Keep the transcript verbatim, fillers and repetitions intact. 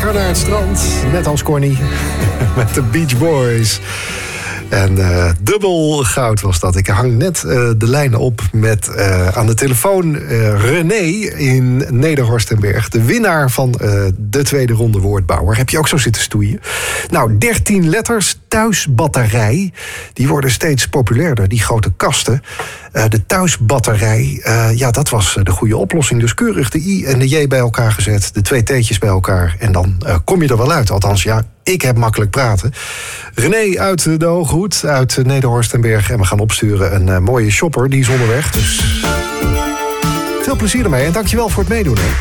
lekker naar het strand. Net als Corny. Met de Beach Boys. En uh, dubbel goud was dat. Ik hang net uh, de lijn op met uh, aan de telefoon uh, René in Nederhorstenberg. De winnaar van uh, de tweede ronde Woordbouwer. Heb je ook zo zitten stoeien? Nou, dertien letters, thuisbatterij. Die worden steeds populairder, die grote kasten. Uh, de thuisbatterij, uh, ja, dat was de goede oplossing. Dus keurig de I en de J bij elkaar gezet. De twee T'tjes bij elkaar. En dan uh, kom je er wel uit. Althans, ja, ik heb makkelijk praten. René uit de Hooghoed, uit Nederhorstenberg. En we gaan opsturen een uh, mooie shopper, die is onderweg. Dus veel plezier ermee en dankjewel voor het meedoen. Hè.